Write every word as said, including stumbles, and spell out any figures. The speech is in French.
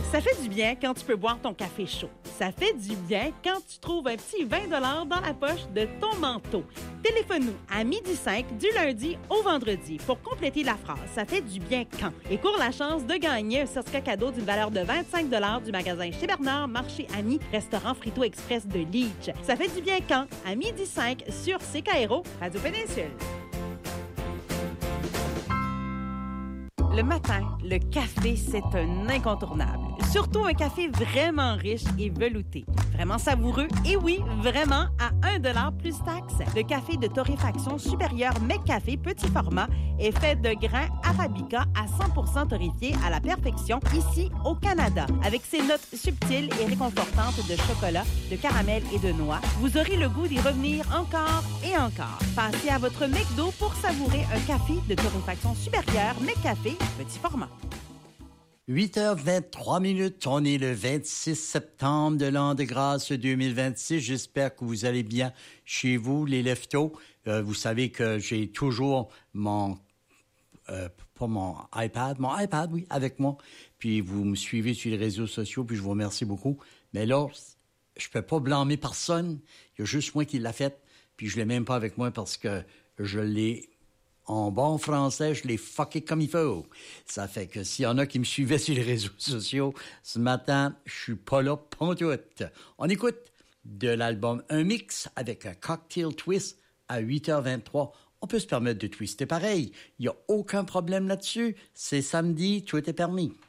Ça fait du bien quand tu peux boire ton café chaud. Ça fait du bien quand tu trouves un petit vingt dollars dans la poche de ton manteau. Téléphone-nous à midi cinq du lundi au vendredi pour compléter la phrase. Ça fait du bien quand. Et cours la chance de gagner un certificat cadeau d'une valeur de vingt-cinq dollars du magasin Chez Bernard, Marché Annie, Restaurant Frito Express de Leach. Ça fait du bien quand. À midi cinq sur C K R O, Radio Péninsule. Le matin, le café, c'est un incontournable. Surtout un café vraiment riche et velouté. Vraiment savoureux et oui, vraiment à un dollar plus taxes. Le café de torréfaction supérieure McCafé petit format est fait de grains Arabica à cent pour cent torréfiés à la perfection ici au Canada. Avec ses notes subtiles et réconfortantes de chocolat, de caramel et de noix, vous aurez le goût d'y revenir encore et encore. Passez à votre McDo pour savourer un café de torréfaction supérieure McCafé petit format. huit heures vingt-trois minutes, on est le vingt-six septembre de l'an de grâce deux mille vingt-six. J'espère que vous allez bien chez vous, les leftos. Euh, vous savez que j'ai toujours mon, euh, pas mon iPad, mon iPad, oui, avec moi. Puis vous me suivez sur les réseaux sociaux, puis je vous remercie beaucoup. Mais là, je peux pas blâmer personne. Il y a juste moi qui l'a fait. Puis je l'ai même pas avec moi parce que je l'ai... En bon français, je l'ai fucké comme il faut. Ça fait que s'il y en a qui me suivaient sur les réseaux sociaux, ce matin, je suis pas là pantoute. On écoute de l'album Un Mix avec un cocktail twist à huit heures vingt-trois. On peut se permettre de twister pareil. Il n'y a aucun problème là-dessus. C'est samedi, tout est permis.